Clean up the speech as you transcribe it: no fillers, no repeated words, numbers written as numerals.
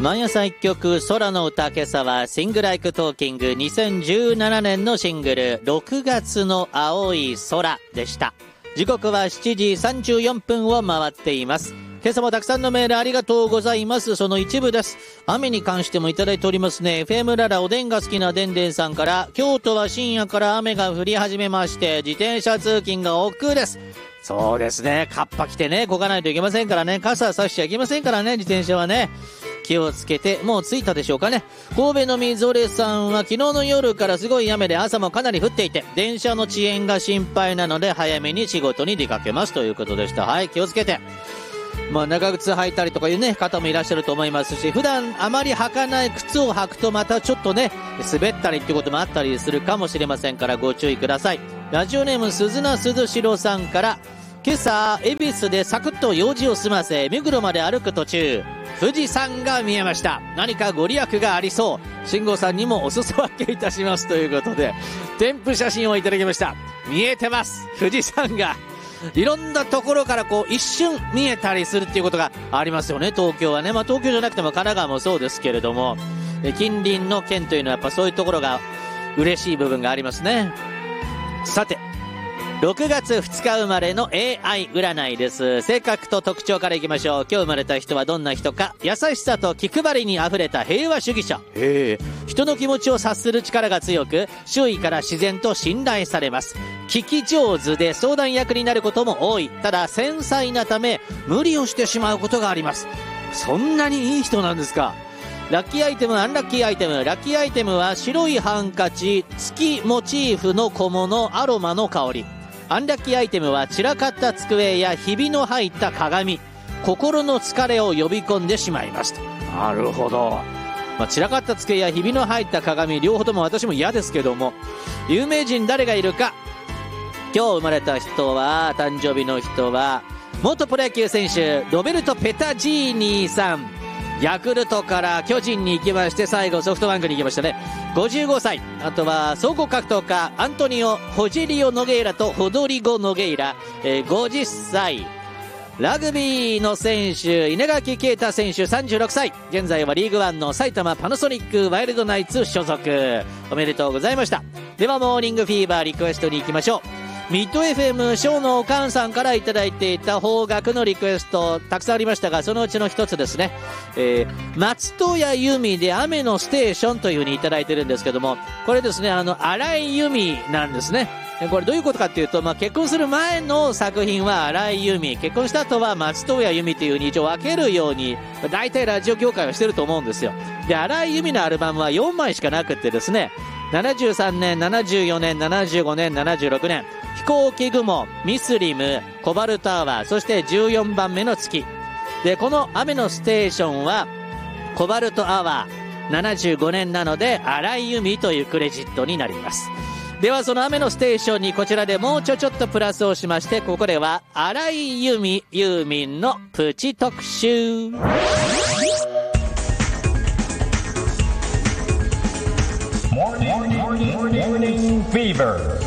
毎朝一曲空の歌、今朝はシングライクトーキング2017年のシングル6月の青い空でした。時刻は7時34分を回っています。今朝もたくさんのメールありがとうございます。その一部です。雨に関してもいただいておりますね。FM ララおでんが好きなでんでんさんから、京都は深夜から雨が降り始めまして、自転車通勤が億劫です。そうですね。カッパ着てね、こがないといけませんからね。傘差しちゃいけませんからね、自転車はね。気をつけて、もう着いたでしょうかね。神戸のみぞれさんは昨日の夜からすごい雨で朝もかなり降っていて、電車の遅延が心配なので早めに仕事に出かけますということでした。はい、気をつけて。長靴履いたりとかいうね、方もいらっしゃると思いますし、普段あまり履かない靴を履くとまたちょっとね、滑ったりってこともあったりするかもしれませんからご注意ください。ラジオネーム鈴名鈴代さんから、今朝、恵比寿でサクッと用事を済ませ、目黒まで歩く途中、富士山が見えました。何かご利益がありそう。慎吾さんにもお裾分けいたしますということで、添付写真をいただきました。見えてます。富士山が。いろんなところから一瞬見えたりするっていうことがありますよね、東京はね。東京じゃなくても神奈川もそうですけれども、近隣の県というのはやっぱそういうところが嬉しい部分がありますね。さて、6月2日生まれの AI 占いです。性格と特徴からいきましょう。今日生まれた人はどんな人か。優しさと気配りにあふれた平和主義者。人の気持ちを察する力が強く、周囲から自然と信頼されます。聞き上手で相談役になることも多い。ただ繊細なため無理をしてしまうことがあります。そんなにいい人なんですか。ラッキーアイテム、アンラッキーアイテム。ラッキーアイテムは白いハンカチ、月モチーフの小物、アロマの香り。アンラッキーアイテムは散らかった机やひびの入った鏡。心の疲れを呼び込んでしまいます。なるほど。散らかった机やひびの入った鏡、両方とも私も嫌ですけども。有名人誰がいるか。今日生まれた人は、誕生日の人は元プロ野球選手ロベルト・ペタジーニさん。ヤクルトから巨人に行きまして、最後ソフトバンクに行きましたね。55歳。あとは総合格闘家アントニオ・ホジェリオ・ノゲイラとホドリゴ・ノゲイラ、50歳。ラグビーの選手稲垣啓太選手36歳。現在はリーグワンの埼玉パナソニックワイルドナイツ所属。おめでとうございました。ではモーニングフィーバーリクエストに行きましょう。ミッド FM ショーのおかんさんからいただいていた邦楽のリクエストたくさんありましたが、そのうちの一つですね、松任谷由実で雨のステーションというふうにいただいてるんですけども、これですね、荒井由実なんですね。これどういうことかっていうと、結婚する前の作品は荒井由実、結婚した後は松任谷由実というふうに一応分けるように大体ラジオ業界はしてると思うんですよ。で、荒井由実のアルバムは4枚しかなくってですね、73年、74年、75年、76年、飛行機雲、ミスリム、コバルトアワー、そして14番目の月。で、この雨のステーションはコバルトアワー75年なので荒井由実というクレジットになります。ではその雨のステーションにこちらでもうちょっとプラスをしまして、ここでは荒井由実ユーミンのプチ特集。 Morning Fever